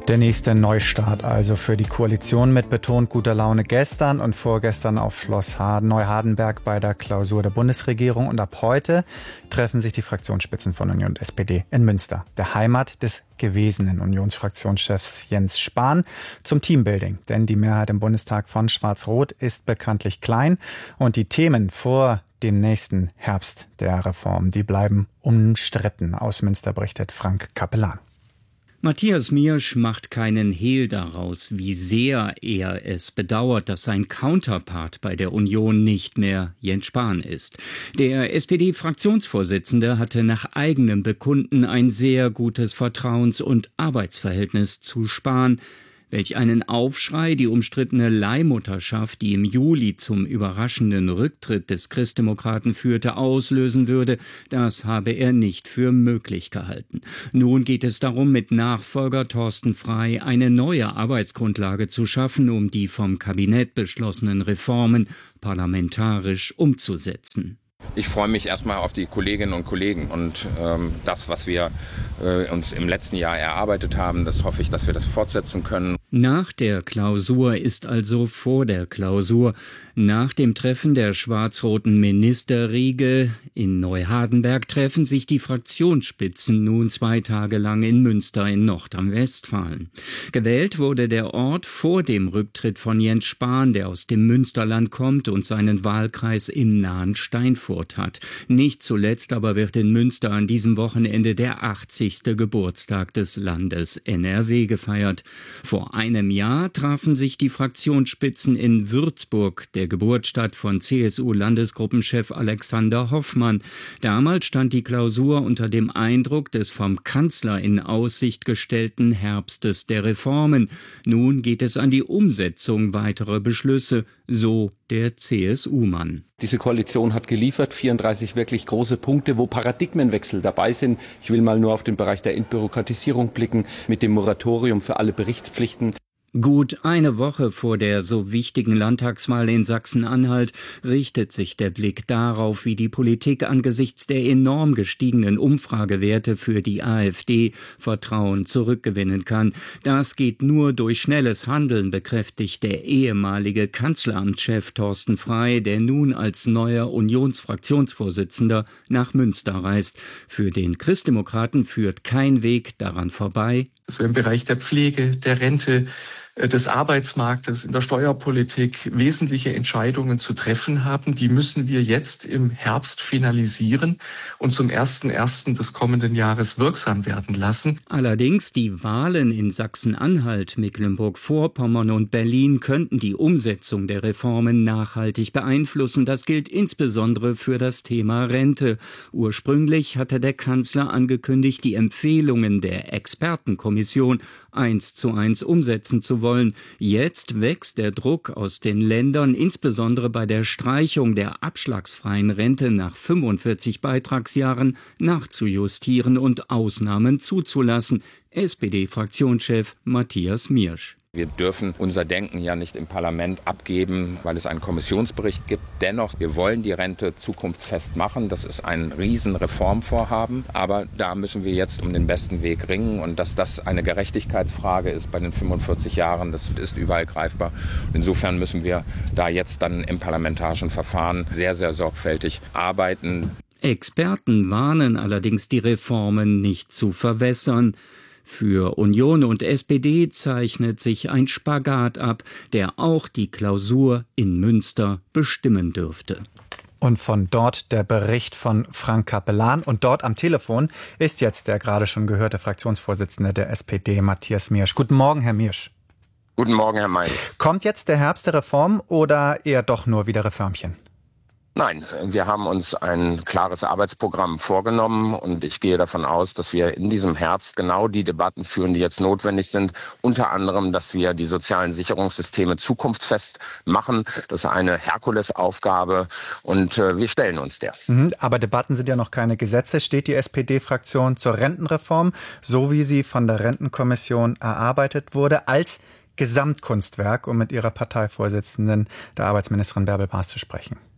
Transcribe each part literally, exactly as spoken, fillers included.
Der nächste Neustart also für die Koalition mit betont guter Laune gestern und vorgestern auf Schloss Neuhardenberg bei der Klausur der Bundesregierung. Und ab heute treffen sich die Fraktionsspitzen von Union und S P D in Münster, der Heimat des gewesenen Unionsfraktionschefs Jens Spahn, zum Teambuilding. Denn die Mehrheit im Bundestag von Schwarz-Rot ist bekanntlich klein und die Themen vor dem nächsten Herbst der Reform, die bleiben umstritten. Aus Münster berichtet Frank Capellan. Matthias Miersch macht keinen Hehl daraus, wie sehr er es bedauert, dass sein Counterpart bei der Union nicht mehr Jens Spahn ist. Der S P D-Fraktionsvorsitzende hatte nach eigenem Bekunden ein sehr gutes Vertrauens- und Arbeitsverhältnis zu Spahn. Welch einen Aufschrei die umstrittene Leihmutterschaft, die im Juli zum überraschenden Rücktritt des Christdemokraten führte, auslösen würde, das habe er nicht für möglich gehalten. Nun geht es darum, mit Nachfolger Thorsten Frey eine neue Arbeitsgrundlage zu schaffen, um die vom Kabinett beschlossenen Reformen parlamentarisch umzusetzen. Ich freue mich erstmal auf die Kolleginnen und Kollegen und ähm, das, was wir äh, uns im letzten Jahr erarbeitet haben, das hoffe ich, dass wir das fortsetzen können. Nach der Klausur ist also vor der Klausur. Nach dem Treffen der schwarz-roten Ministerriege in Neuhardenberg treffen sich die Fraktionsspitzen nun zwei Tage lang in Münster in Nordrhein-Westfalen. Gewählt wurde der Ort vor dem Rücktritt von Jens Spahn, der aus dem Münsterland kommt und seinen Wahlkreis im nahen Steinfurt hat. Nicht zuletzt aber wird in Münster an diesem Wochenende der achtzigste Geburtstag des Landes N R W gefeiert. Vor einem Jahr trafen sich die Fraktionsspitzen in Würzburg, der Geburtsstadt von C S U-Landesgruppenchef Alexander Hoffmann. Damals stand die Klausur unter dem Eindruck des vom Kanzler in Aussicht gestellten Herbstes der Reformen. Nun geht es an die Umsetzung weiterer Beschlüsse, so der C S U-Mann. Diese Koalition hat geliefert, vierunddreißig wirklich große Punkte, wo Paradigmenwechsel dabei sind. Ich will mal nur auf den Bereich der Entbürokratisierung blicken, mit dem Moratorium für alle Berichtspflichten. Gut eine Woche vor der so wichtigen Landtagswahl in Sachsen-Anhalt richtet sich der Blick darauf, wie die Politik angesichts der enorm gestiegenen Umfragewerte für die AfD Vertrauen zurückgewinnen kann. Das geht nur durch schnelles Handeln, bekräftigt der ehemalige Kanzleramtschef Thorsten Frey, der nun als neuer Unionsfraktionsvorsitzender nach Münster reist. Für den Christdemokraten führt kein Weg daran vorbei. Dass wir im Bereich der Pflege, der Rente, des Arbeitsmarktes, in der Steuerpolitik wesentliche Entscheidungen zu treffen haben. Die müssen wir jetzt im Herbst finalisieren und zum ersten ersten des kommenden Jahres wirksam werden lassen. Allerdings die Wahlen in Sachsen-Anhalt, Mecklenburg-Vorpommern und Berlin könnten die Umsetzung der Reformen nachhaltig beeinflussen. Das gilt insbesondere für das Thema Rente. Ursprünglich hatte der Kanzler angekündigt, die Empfehlungen der Expertenkommission eins zu eins umsetzen zu wollen. Jetzt wächst der Druck aus den Ländern, insbesondere bei der Streichung der abschlagsfreien Rente nach fünfundvierzig Beitragsjahren, nachzujustieren und Ausnahmen zuzulassen. S P D-Fraktionschef Matthias Miersch. Wir dürfen unser Denken ja nicht im Parlament abgeben, weil es einen Kommissionsbericht gibt. Dennoch, wir wollen die Rente zukunftsfest machen. Das ist ein Riesenreformvorhaben. Aber da müssen wir jetzt um den besten Weg ringen. Und dass das eine Gerechtigkeitsfrage ist bei den fünfundvierzig Jahren, das ist überall greifbar. Insofern müssen wir da jetzt dann im parlamentarischen Verfahren sehr, sehr sorgfältig arbeiten. Experten warnen allerdings, die Reformen nicht zu verwässern. Für Union und S P D zeichnet sich ein Spagat ab, der auch die Klausur in Münster bestimmen dürfte. Und von dort der Bericht von Frank Capellan. Und dort am Telefon ist jetzt der gerade schon gehörte Fraktionsvorsitzende der S P D, Matthias Miersch. Guten Morgen, Herr Miersch. Guten Morgen, Herr May. Kommt jetzt der Herbst der Reform oder eher doch nur wieder Reformchen? Nein, wir haben uns ein klares Arbeitsprogramm vorgenommen und ich gehe davon aus, dass wir in diesem Herbst genau die Debatten führen, die jetzt notwendig sind. Unter anderem, dass wir die sozialen Sicherungssysteme zukunftsfest machen. Das ist eine Herkulesaufgabe und äh, wir stellen uns der. Aber Debatten sind ja noch keine Gesetze. Steht die S P D-Fraktion zur Rentenreform, so wie sie von der Rentenkommission erarbeitet wurde, als Gesamtkunstwerk, um mit ihrer Parteivorsitzenden, der Arbeitsministerin Bärbel Baas, zu sprechen?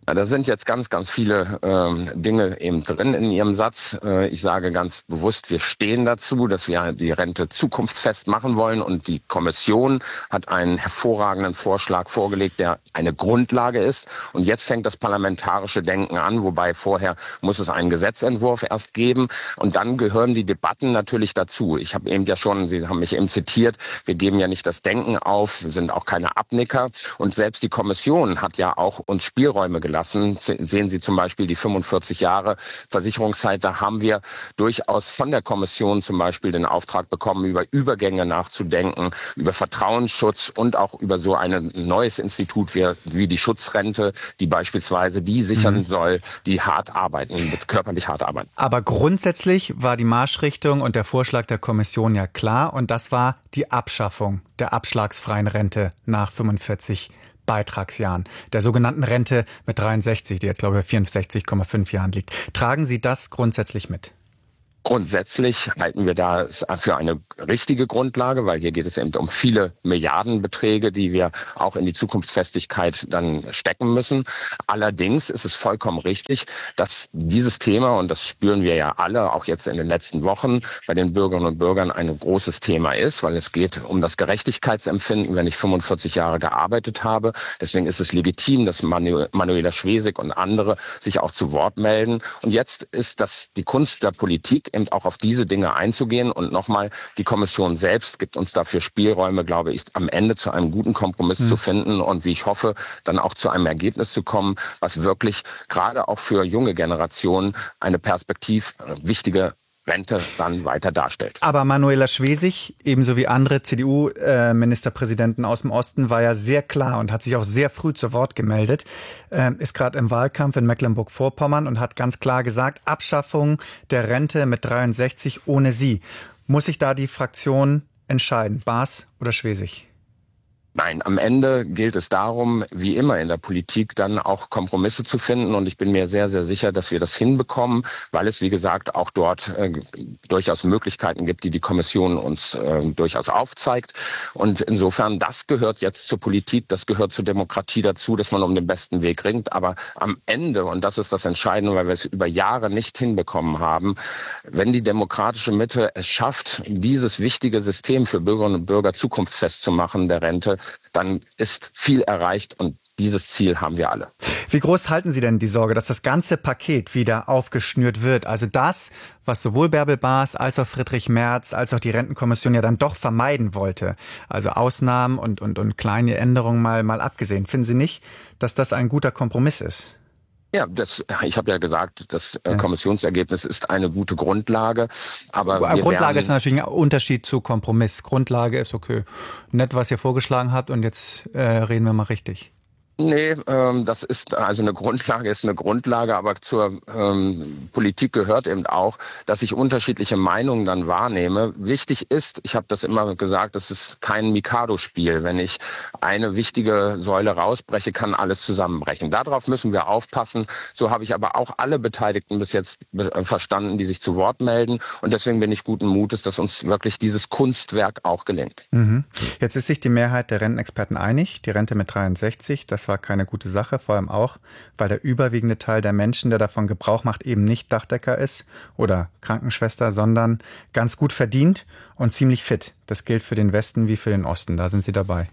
Ja, da sind jetzt ganz, ganz viele ähm, Dinge eben drin in Ihrem Satz. Äh, ich sage ganz bewusst, wir stehen dazu, dass wir die Rente zukunftsfest machen wollen. Und die Kommission hat einen hervorragenden Vorschlag vorgelegt, der eine Grundlage ist. Und jetzt fängt das parlamentarische Denken an, wobei vorher muss es einen Gesetzentwurf erst geben. Und dann gehören die Debatten natürlich dazu. Ich habe eben ja schon, Sie haben mich eben zitiert, wir geben ja nicht das Denken auf, wir sind auch keine Abnicker. Und selbst die Kommission hat ja auch uns Spielräume gelassen. Lassen. Sehen Sie zum Beispiel die fünfundvierzig Jahre Versicherungszeit. Da haben wir durchaus von der Kommission zum Beispiel den Auftrag bekommen, über Übergänge nachzudenken, über Vertrauensschutz und auch über so ein neues Institut wie, wie die Schutzrente, die beispielsweise die sichern mhm. soll, die hart arbeiten, mit körperlich hart arbeiten. Aber grundsätzlich war die Marschrichtung und der Vorschlag der Kommission ja klar. Und das war die Abschaffung der abschlagsfreien Rente nach fünfundvierzig Beitragsjahren, der sogenannten Rente mit dreiundsechzig, die jetzt glaube ich vierundsechzig Komma fünf Jahren liegt. Tragen Sie das grundsätzlich mit? Grundsätzlich halten wir das für eine richtige Grundlage, weil hier geht es eben um viele Milliardenbeträge, die wir auch in die Zukunftsfestigkeit dann stecken müssen. Allerdings ist es vollkommen richtig, dass dieses Thema, und das spüren wir ja alle, auch jetzt in den letzten Wochen, bei den Bürgerinnen und Bürgern ein großes Thema ist, weil es geht um das Gerechtigkeitsempfinden, wenn ich fünfundvierzig Jahre gearbeitet habe. Deswegen ist es legitim, dass Manu- Manuela Schwesig und andere sich auch zu Wort melden. Und jetzt ist das die Kunst der Politik, eben auch auf diese Dinge einzugehen. Und nochmal, die Kommission selbst gibt uns dafür Spielräume, glaube ich, am Ende zu einem guten Kompromiss mhm. zu finden und wie ich hoffe, dann auch zu einem Ergebnis zu kommen, was wirklich gerade auch für junge Generationen eine perspektiv wichtige Rente dann weiter darstellt. Aber Manuela Schwesig, ebenso wie andere C D U-Ministerpräsidenten aus dem Osten, war ja sehr klar und hat sich auch sehr früh zu Wort gemeldet, ist gerade im Wahlkampf in Mecklenburg-Vorpommern und hat ganz klar gesagt, Abschaffung der Rente mit dreiundsechzig ohne sie. Muss sich da die Fraktion entscheiden, Baas oder Schwesig? Nein, am Ende gilt es darum, wie immer in der Politik, dann auch Kompromisse zu finden. Und ich bin mir sehr, sehr sicher, dass wir das hinbekommen, weil es, wie gesagt, auch dort äh, durchaus Möglichkeiten gibt, die die Kommission uns äh, durchaus aufzeigt. Und insofern, das gehört jetzt zur Politik, das gehört zur Demokratie dazu, dass man um den besten Weg ringt. Aber am Ende, und das ist das Entscheidende, weil wir es über Jahre nicht hinbekommen haben, wenn die demokratische Mitte es schafft, dieses wichtige System für Bürgerinnen und Bürger zukunftsfest zu machen, der Rente, dann ist viel erreicht und dieses Ziel haben wir alle. Wie groß halten Sie denn die Sorge, dass das ganze Paket wieder aufgeschnürt wird? Also das, was sowohl Bärbel Baas als auch Friedrich Merz als auch die Rentenkommission ja dann doch vermeiden wollte. Also Ausnahmen und, und, und kleine Änderungen mal, mal abgesehen. Finden Sie nicht, dass das ein guter Kompromiss ist? Ja, das, ich habe ja gesagt, das ja. Kommissionsergebnis ist eine gute Grundlage. Aber wir Grundlage werden, ist natürlich ein Unterschied zu Kompromiss. Grundlage ist okay, nett, was ihr vorgeschlagen habt und jetzt äh, reden wir mal richtig. Nee, ähm, das ist also eine Grundlage, ist eine Grundlage, aber zur ähm, Politik gehört eben auch, dass ich unterschiedliche Meinungen dann wahrnehme. Wichtig ist, ich habe das immer gesagt, das ist kein Mikado-Spiel. Wenn ich eine wichtige Säule rausbreche, kann alles zusammenbrechen. Darauf müssen wir aufpassen. So habe ich aber auch alle Beteiligten bis jetzt verstanden, die sich zu Wort melden. Und deswegen bin ich guten Mutes, dass uns wirklich dieses Kunstwerk auch gelingt. Mhm. Jetzt ist sich die Mehrheit der Rentenexperten einig, die Rente mit dreiundsechzig, das war keine gute Sache, vor allem auch, weil der überwiegende Teil der Menschen, der davon Gebrauch macht, eben nicht Dachdecker ist oder Krankenschwester, sondern ganz gut verdient und ziemlich fit. Das gilt für den Westen wie für den Osten. Da sind Sie dabei.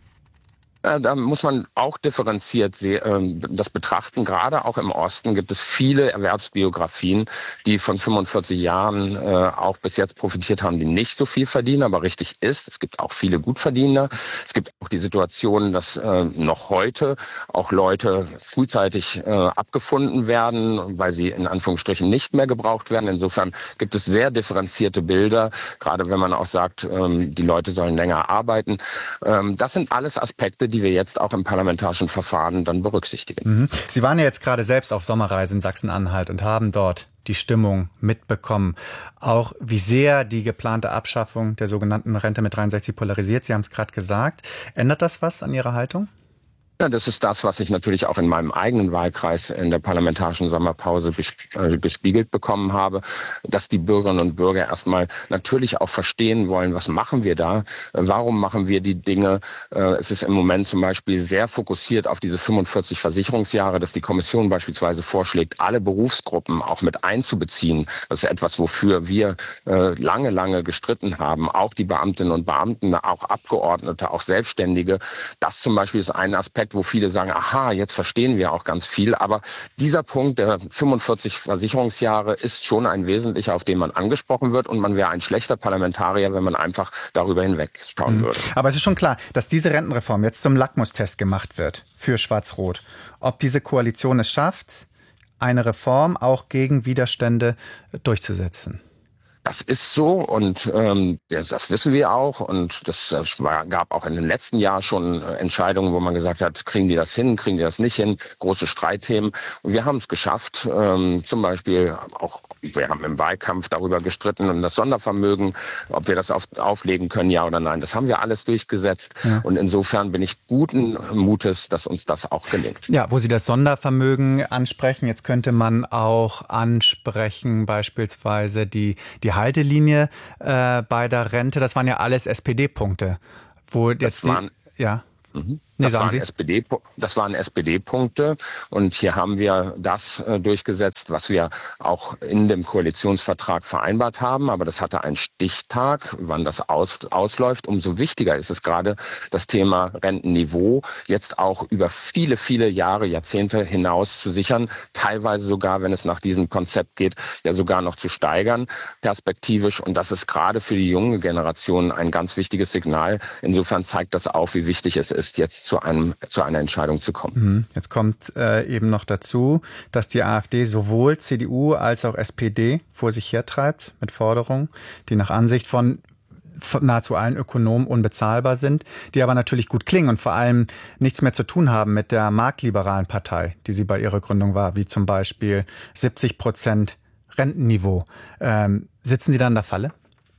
Da muss man auch differenziert das betrachten. Gerade auch im Osten gibt es viele Erwerbsbiografien, die von fünfundvierzig Jahren auch bis jetzt profitiert haben, die nicht so viel verdienen, aber richtig ist. Es gibt auch viele Gutverdiener. Es gibt auch die Situation, dass noch heute auch Leute frühzeitig abgefunden werden, weil sie in Anführungsstrichen nicht mehr gebraucht werden. Insofern gibt es sehr differenzierte Bilder, gerade wenn man auch sagt, die Leute sollen länger arbeiten. Das sind alles Aspekte, die wir jetzt auch im parlamentarischen Verfahren dann berücksichtigen. Mhm. Sie waren ja jetzt gerade selbst auf Sommerreise in Sachsen-Anhalt und haben dort die Stimmung mitbekommen. Auch wie sehr die geplante Abschaffung der sogenannten Rente mit dreiundsechzig polarisiert. Sie haben es gerade gesagt. Ändert das was an Ihrer Haltung? Ja, das ist das, was ich natürlich auch in meinem eigenen Wahlkreis in der parlamentarischen Sommerpause gespiegelt bekommen habe, dass die Bürgerinnen und Bürger erstmal natürlich auch verstehen wollen, was machen wir da, warum machen wir die Dinge. Es ist im Moment zum Beispiel sehr fokussiert auf diese fünfundvierzig Versicherungsjahre, dass die Kommission beispielsweise vorschlägt, alle Berufsgruppen auch mit einzubeziehen. Das ist etwas, wofür wir lange, lange gestritten haben, auch die Beamtinnen und Beamten, auch Abgeordnete, auch Selbstständige. Das zum Beispiel ist ein Aspekt, wo viele sagen, aha, jetzt verstehen wir auch ganz viel. Aber dieser Punkt der fünfundvierzig Versicherungsjahre ist schon ein wesentlicher, auf den man angesprochen wird. Und man wäre ein schlechter Parlamentarier, wenn man einfach darüber hinwegschauen würde. Aber es ist schon klar, dass diese Rentenreform jetzt zum Lackmustest gemacht wird für Schwarz-Rot. Ob diese Koalition es schafft, eine Reform auch gegen Widerstände durchzusetzen. Das ist so und ähm, das wissen wir auch und das, das war, gab auch in den letzten Jahren schon Entscheidungen, wo man gesagt hat, kriegen die das hin, kriegen die das nicht hin, große Streitthemen und wir haben es geschafft, ähm, zum Beispiel auch, wir haben im Wahlkampf darüber gestritten und das Sondervermögen, ob wir das auf, auflegen können, ja oder nein, das haben wir alles durchgesetzt ja. Und insofern bin ich guten Mutes, dass uns das auch gelingt. Ja, wo Sie das Sondervermögen ansprechen, jetzt könnte man auch ansprechen beispielsweise die, die Haltelinie äh, bei der Rente, das waren ja alles S P D-Punkte. Wo jetzt das waren, die, ja. Mhm. Das, waren S P D, das waren S P D-Punkte und hier haben wir das äh, durchgesetzt, was wir auch in dem Koalitionsvertrag vereinbart haben. Aber das hatte einen Stichtag, wann das aus, ausläuft. Umso wichtiger ist es gerade, das Thema Rentenniveau jetzt auch über viele, viele Jahre, Jahrzehnte hinaus zu sichern. Teilweise sogar, wenn es nach diesem Konzept geht, ja sogar noch zu steigern, perspektivisch. Und das ist gerade für die junge Generation ein ganz wichtiges Signal. Insofern zeigt das auch, wie wichtig es ist, jetzt zu einem zu einer Entscheidung zu kommen. Jetzt kommt äh, eben noch dazu, dass die AfD sowohl C D U als auch S P D vor sich hertreibt mit Forderungen, die nach Ansicht von nahezu allen Ökonomen unbezahlbar sind, die aber natürlich gut klingen und vor allem nichts mehr zu tun haben mit der marktliberalen Partei, die sie bei ihrer Gründung war, wie zum Beispiel siebzig Prozent Rentenniveau. Ähm, sitzen Sie da in der Falle?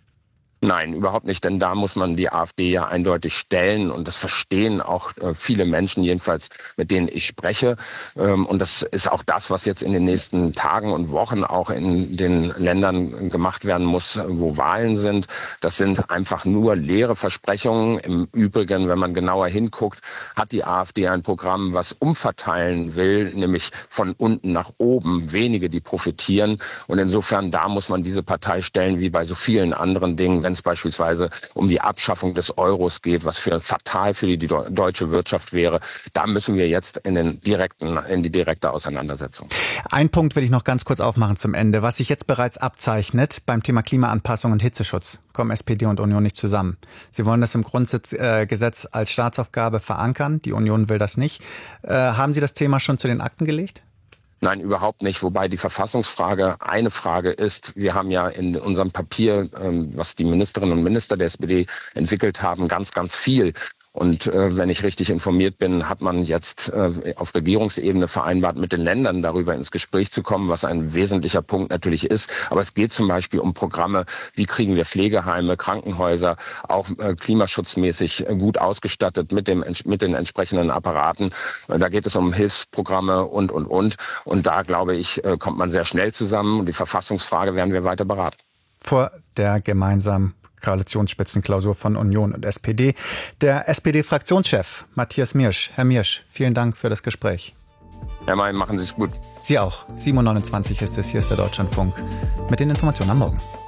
Nein, überhaupt nicht, denn da muss man die AfD ja eindeutig stellen und das verstehen auch äh, viele Menschen, jedenfalls mit denen ich spreche. Ähm, und das ist auch das, was jetzt in den nächsten Tagen und Wochen auch in den Ländern gemacht werden muss, wo Wahlen sind. Das sind einfach nur leere Versprechungen. Im Übrigen, wenn man genauer hinguckt, hat die AfD ein Programm, was umverteilen will, nämlich von unten nach oben, wenige, die profitieren. Und insofern, da muss man diese Partei stellen, wie bei so vielen anderen Dingen, wenn es beispielsweise um die Abschaffung des Euros geht, was für fatal für die deutsche Wirtschaft wäre. Da müssen wir jetzt in den direkten, in die direkte Auseinandersetzung. Ein Punkt will ich noch ganz kurz aufmachen zum Ende. Was sich jetzt bereits abzeichnet beim Thema Klimaanpassung und Hitzeschutz, kommen S P D und Union nicht zusammen. Sie wollen das im Grundgesetz als Staatsaufgabe verankern. Die Union will das nicht. Äh, haben Sie das Thema schon zu den Akten gelegt? Nein, überhaupt nicht. Wobei die Verfassungsfrage eine Frage ist. Wir haben ja in unserem Papier, was die Ministerinnen und Minister der S P D entwickelt haben, ganz, ganz viel. Und äh, wenn ich richtig informiert bin, hat man jetzt äh, auf Regierungsebene vereinbart, mit den Ländern darüber ins Gespräch zu kommen, was ein wesentlicher Punkt natürlich ist. Aber es geht zum Beispiel um Programme, wie kriegen wir Pflegeheime, Krankenhäuser auch äh, klimaschutzmäßig äh, gut ausgestattet mit dem mit den entsprechenden Apparaten. Äh, da geht es um Hilfsprogramme und, und, und. Und da, glaube ich, äh, kommt man sehr schnell zusammen. Und die Verfassungsfrage werden wir weiter beraten. Vor der gemeinsamen Koalitionsspitzenklausur von Union und S P D. Der S P D-Fraktionschef Matthias Miersch. Herr Miersch, vielen Dank für das Gespräch. Herr May, machen Sie es gut. Sie auch. sieben Uhr neunundzwanzig ist es. Hier ist der Deutschlandfunk mit den Informationen am Morgen.